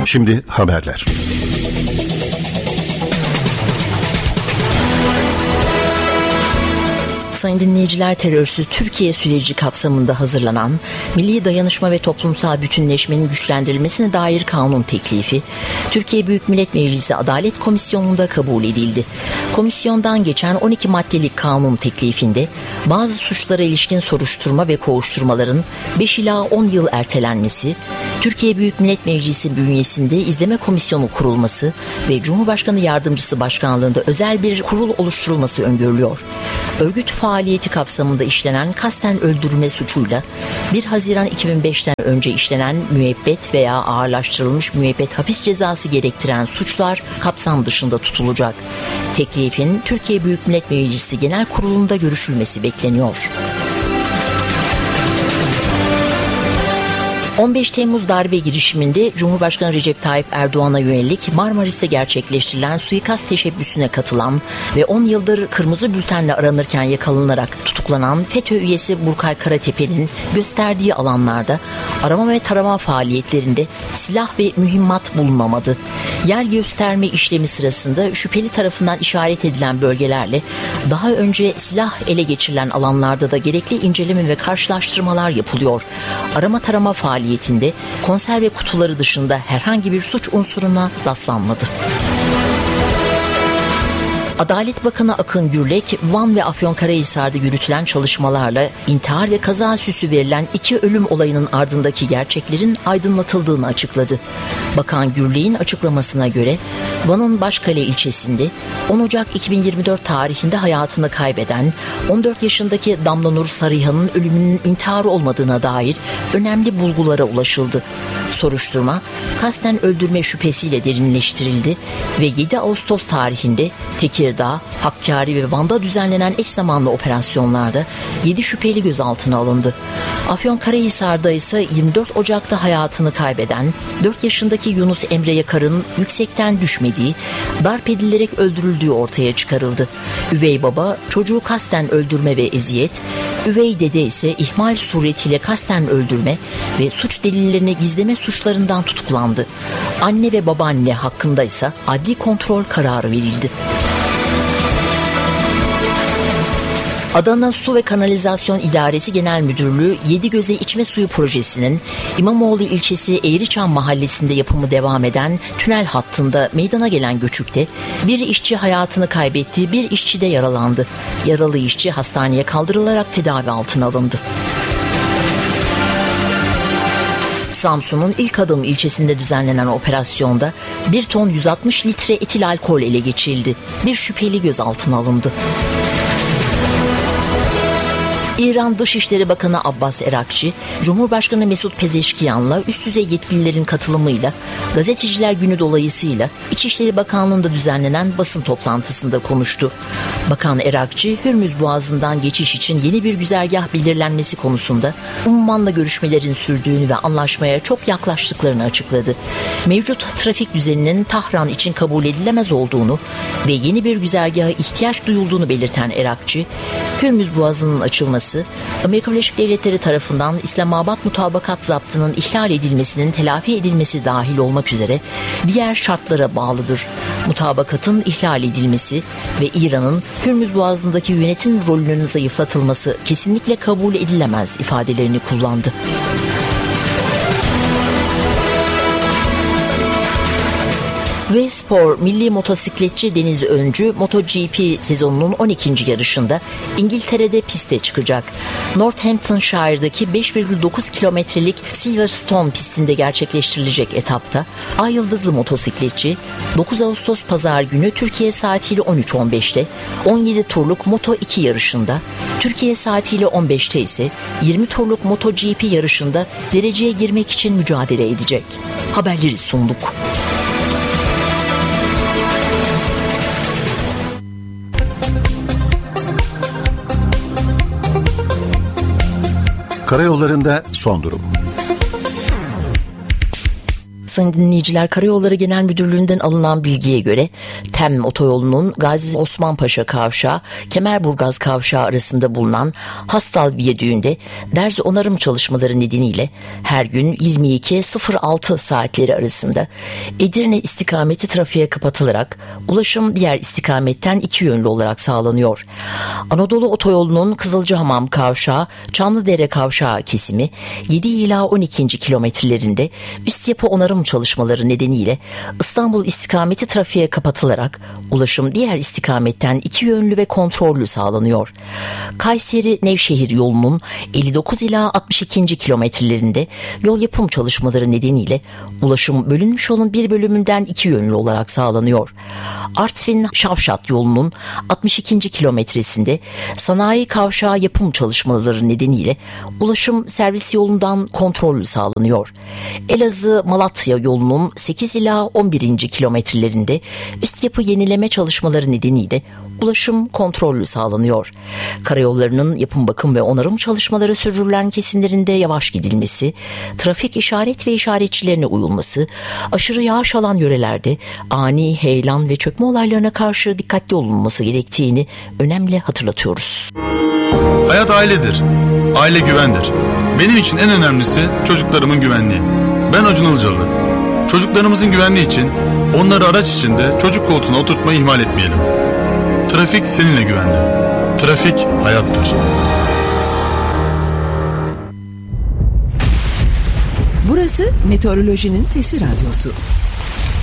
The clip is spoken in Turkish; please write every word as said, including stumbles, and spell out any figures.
Şimdi haberler. Sayın dinleyiciler, terörsüz Türkiye süreci kapsamında hazırlanan Milli Dayanışma ve Toplumsal Bütünleşmenin güçlendirilmesine dair kanun teklifi Türkiye Büyük Millet Meclisi Adalet Komisyonu'nda kabul edildi. Komisyondan geçen on iki maddelik kanun teklifinde bazı suçlara ilişkin soruşturma ve kovuşturmaların beş ila on yıl ertelenmesi, Türkiye Büyük Millet Meclisi bünyesinde izleme komisyonu kurulması ve Cumhurbaşkanı Yardımcısı Başkanlığında özel bir kurul oluşturulması öngörülüyor. Örgüt faaliyeti kapsamında işlenen kasten öldürme suçuyla bir Haziran iki bin beşten önce işlenen müebbet veya ağırlaştırılmış müebbet hapis cezası gerektiren suçlar kapsam dışında tutulacak. Teklifin Türkiye Büyük Millet Meclisi Genel Kurulu'nda görüşülmesi bekleniyor. on beş Temmuz darbe girişiminde Cumhurbaşkanı Recep Tayyip Erdoğan'a yönelik Marmaris'te gerçekleştirilen suikast teşebbüsüne katılan ve on yıldır kırmızı bültenle aranırken yakalanarak tutuklanan FETÖ üyesi Burkay Karatepe'nin gösterdiği alanlarda arama ve tarama faaliyetlerinde silah ve mühimmat bulunamadı. Yer gösterme işlemi sırasında şüpheli tarafından işaret edilen bölgelerle daha önce silah ele geçirilen alanlarda da gerekli inceleme ve karşılaştırmalar yapılıyor. Arama tarama faaliyetinde konserve kutuları dışında herhangi bir suç unsuruna rastlanmadı. Adalet Bakanı Akın Gürlek, Van ve Afyonkarahisar'da yürütülen çalışmalarla intihar ve kaza süsü verilen iki ölüm olayının ardındaki gerçeklerin aydınlatıldığını açıkladı. Bakan Gürlek'in açıklamasına göre Van'ın Başkale ilçesinde on Ocak iki bin yirmi dört tarihinde hayatını kaybeden on dört yaşındaki Damla Nur Sarıhan'ın ölümünün intihar olmadığına dair önemli bulgulara ulaşıldı. Soruşturma kasten öldürme şüphesiyle derinleştirildi ve yedi Ağustos tarihinde Tekirdağ, Hakkari ve Van'da düzenlenen eş zamanlı operasyonlarda yedi şüpheli gözaltına alındı. Afyonkarahisar'da ise yirmi dört Ocak'ta hayatını kaybeden dört yaşındaki Yunus Emre Yakar'ın yüksekten düşmediği, darp edilerek öldürüldüğü ortaya çıkarıldı. Üvey baba çocuğu kasten öldürme ve eziyet, üvey dede ise ihmal suretiyle kasten öldürme ve suç delillerini gizleme suçlarından tutuklandı. Anne ve babaanne hakkında ise adli kontrol kararı verildi. Adana Su ve Kanalizasyon İdaresi Genel Müdürlüğü Yedigöze İçme Suyu Projesi'nin İmamoğlu ilçesi Eğriçam mahallesinde yapımı devam eden tünel hattında meydana gelen göçükte bir işçi hayatını kaybetti, bir işçi de yaralandı. Yaralı işçi hastaneye kaldırılarak tedavi altına alındı. Samsun'un İlk Adım ilçesinde düzenlenen operasyonda bir ton yüz altmış litre etil alkol ele geçirildi. Bir şüpheli gözaltına alındı. İran Dışişleri Bakanı Abbas Erakçı, Cumhurbaşkanı Mesut Pezeşkiyan'la üst düzey yetkililerin katılımıyla Gazeteciler Günü dolayısıyla İçişleri Bakanlığı'nda düzenlenen basın toplantısında konuştu. Bakan Erakçı, Hürmüz Boğazı'ndan geçiş için yeni bir güzergah belirlenmesi konusunda Umman'la görüşmelerin sürdüğünü ve anlaşmaya çok yaklaştıklarını açıkladı. Mevcut trafik düzeninin Tahran için kabul edilemez olduğunu ve yeni bir güzergaha ihtiyaç duyulduğunu belirten Erakçı, Hürmüz Boğazı'nın açılması, Amerika Birleşik Devletleri tarafından İslamabad Mutabakat Zaptı'nın ihlal edilmesinin telafi edilmesi dahil olmak üzere diğer şartlara bağlıdır. Mutabakatın ihlal edilmesi ve İran'ın Hürmüz Boğazı'ndaki yönetim rolünün zayıflatılması kesinlikle kabul edilemez ifadelerini kullandı. Ve spor, milli motosikletçi Deniz Öncü MotoGP sezonunun on ikinci yarışında İngiltere'de piste çıkacak. Northamptonshire'daki beş virgül dokuz kilometrelik Silverstone pistinde gerçekleştirilecek etapta Ay Yıldızlı motosikletçi dokuz Ağustos Pazar günü Türkiye saatiyle on üç on beşte on yedi turluk Moto iki yarışında, Türkiye saatiyle on beşte ise yirmi turluk MotoGP yarışında dereceye girmek için mücadele edecek. Haberleri sunduk. Karayollarında son durum. Sayın dinleyiciler, Karayolları Genel Müdürlüğü'nden alınan bilgiye göre Tem Otoyolu'nun Gazi Osman Paşa Kavşağı, Kemerburgaz Kavşağı arasında bulunan Hastal Viyadüğü'nde derz onarım çalışmaları nedeniyle her gün yirmi iki sıfır altı saatleri arasında Edirne istikameti trafiğe kapatılarak ulaşım diğer istikametten iki yönlü olarak sağlanıyor. Anadolu Otoyolu'nun Kızılcahamam Kavşağı, Çamlıdere Kavşağı kesimi yedi ila on ikinci kilometrelerinde üst yapı onarım çalışmaları nedeniyle İstanbul istikameti trafiğe kapatılarak ulaşım diğer istikametten iki yönlü ve kontrollü sağlanıyor. Kayseri Nevşehir yolunun elli dokuz ila altmış ikinci kilometrelerinde yol yapım çalışmaları nedeniyle ulaşım bölünmüş yolun bir bölümünden iki yönlü olarak sağlanıyor. Artvin Şavşat yolunun altmış ikinci kilometresinde sanayi kavşağı yapım çalışmaları nedeniyle ulaşım servis yolundan kontrollü sağlanıyor. Elazığ Malatya yolunun sekiz ila on birinci kilometrelerinde üst yapı yenileme çalışmaları nedeniyle ulaşım kontrollü sağlanıyor. Karayollarının yapım, bakım ve onarım çalışmaları sürdürülen kesimlerinde yavaş gidilmesi, trafik işaret ve işaretçilerine uyulması, aşırı yağış alan yörelerde ani heyelan ve çökme olaylarına karşı dikkatli olunması gerektiğini önemli hatırlatıyoruz. Hayat ailedir. Aile güvendir. Benim için en önemlisi çocuklarımın güvenliği. Ben Acun Ilıcalı. Çocuklarımızın güvenliği için onları araç içinde çocuk koltuğuna oturtmayı ihmal etmeyelim. Trafik seninle güvende. Trafik hayattır. Burası Meteorolojinin Sesi Radyosu.